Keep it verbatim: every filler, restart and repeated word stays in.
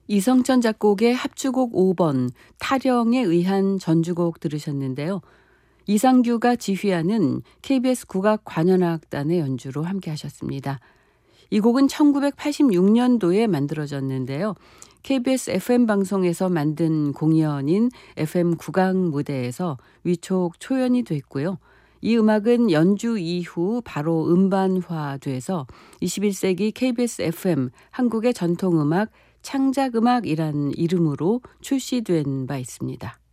이성천 작곡의 합주곡 오 번 타령에 의한 전주곡 들으셨는데요. 이상규가 지휘하는 케이비에스 국악관현악단의 연주로 함께 하셨습니다. 이 곡은 천구백팔십육 년도에 만들어졌는데요. 케이비에스 에프엠 방송에서 만든 공연인 에프엠 국악 무대에서 위촉 초연이 됐고요. 이 음악은 연주 이후 바로 음반화돼서 이십일 세기 케이비에스 에프엠 한국의 전통음악 창작음악이란 이름으로 출시된 바 있습니다.